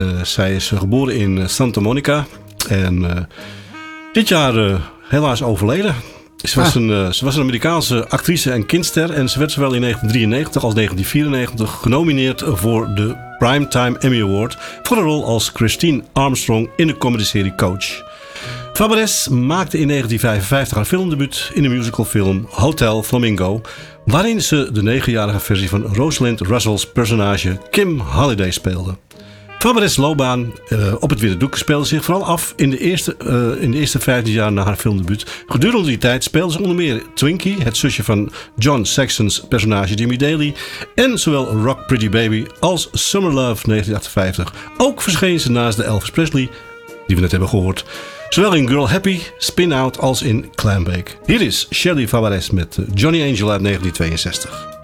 Zij is geboren in Santa Monica en dit jaar helaas overleden. Ze was een Amerikaanse actrice en kindster en ze werd zowel in 1993 als 1994 genomineerd voor de Primetime Emmy Award voor een rol als Christine Armstrong in de comedyserie Coach. Fabares maakte in 1955 haar filmdebuut in de musicalfilm Hotel Flamingo, waarin ze de 9-jarige versie van Rosalind Russell's personage Kim Halliday speelde. Fabares' loopbaan op het witte doek speelde zich vooral af in de eerste 15 jaar na haar filmdebuut. Gedurende die tijd speelde ze onder meer Twinkie, het zusje van John Saxon's personage Jimmy Daly, en zowel Rock Pretty Baby als Summer Love 1958. Ook verscheen ze naast de Elvis Presley, die we net hebben gehoord, zowel in Girl Happy, Spin Out als in Clambake. Hier is Shelley Fabares met Johnny Angel uit 1962.